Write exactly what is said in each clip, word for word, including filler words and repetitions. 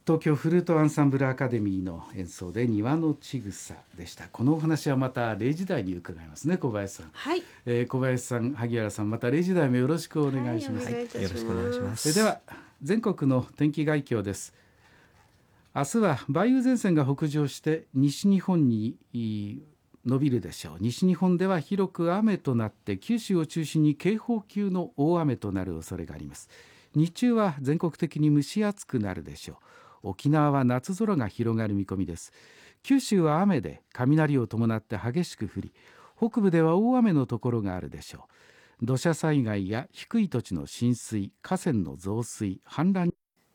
東京フルートアンサンブルアカデミーの演奏で庭のちぐさでした。このお話はまたれいじ台に伺いますね、小林さん。 はい、 えー、小林さん、萩原さん、またれいじ台もよろしくお願いします。 はい、お願いいたします。 よろしくお願いします。 えーでは全国の天気概況です。明日は梅雨前線が北上して西日本に伸びるでしょう。西日本では広く雨となって九州を中心に警報級の大雨となる恐れがあります。日中は全国的に蒸し暑くなるでしょう。沖縄は夏空が広がる見込みです。九州は雨で雷を伴って激しく降り、北部では大雨のところがあるでしょう。土砂災害や低い土地の浸水、河川の増水、氾濫。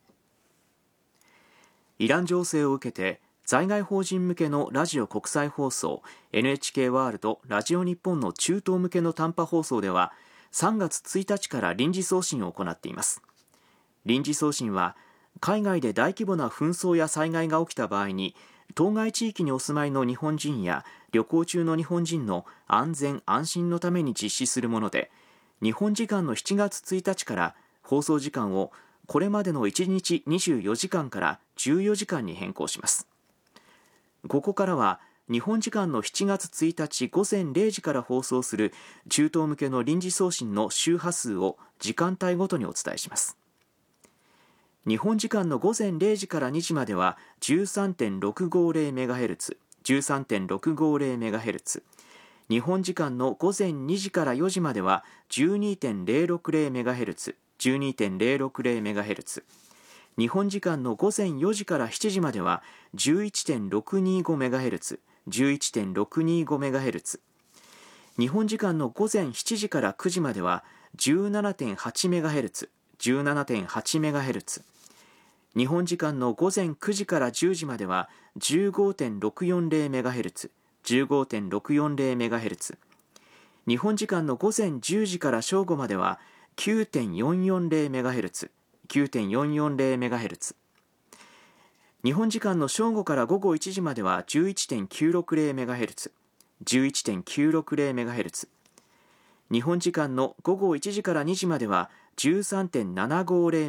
イラン情勢を受けて在外邦人向けのラジオ国際放送 エヌエイチケー ワールドラジオ日本の中東向けの短波放送ではさんがつついたちから臨時送信を行っています。臨時送信は海外で大規模な紛争や災害が起きた場合に当該地域にお住まいの日本人や旅行中の日本人の安全安心のために実施するもので、日本時間のしちがつついたちから放送時間をこれまでのいちにちにじゅうよじかんからじゅうよじかんに変更します。ここからは日本時間のしちがつついたち午前れいじから放送する中東向けの臨時送信の周波数を時間帯ごとにお伝えします。日本時間の午前れいじからにじまでは じゅうさんてんろくごゼロメガヘルツ、じゅうさんてんろくごゼロメガヘルツ、日本時間の午前にじからよじまでは じゅうにてんゼロろくゼロメガヘルツ、じゅうにてんゼロろくゼロメガヘルツ、日本時間の午前よじからしちじまでは じゅういちてんろくにごメガヘルツ、じゅういちてんろくにごメガヘルツ、日本時間の午前しちじからくじまでは じゅうななてんはちメガヘルツ、じゅうななてんはちメガヘルツ、日本時間の午前くじからじゅうじまでは じゅうごてんろくよんゼロメガヘルツ、じゅうごてんろくよんゼロメガヘルツ、日本時間の午前じゅうじから正午までは きゅうてんよんよんゼロメガヘルツ、きゅうてんよんよんゼロメガヘルツ、日本時間の正午から午後いちじまでは じゅういちてんきゅうろくゼロメガヘルツ、じゅういちてんきゅうろくゼロメガヘルツ、日本時間の午後いちじからにじまでは じゅうさんてんななごゼロ